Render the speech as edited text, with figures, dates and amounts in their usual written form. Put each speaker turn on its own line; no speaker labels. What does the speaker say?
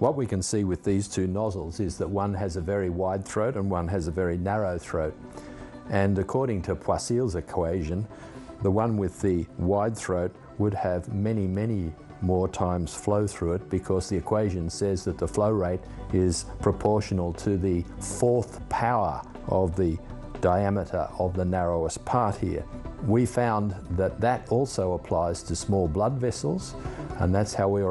What we can see with these two nozzles is that one has a very wide throat and one has a very narrow throat. And according to Poiseuille's equation, the one with the wide throat would have many, many more times flow through it, because the equation says that the flow rate is proportional to the fourth power of the diameter of the narrowest part here. We found that that also applies to small blood vessels, and that's how we were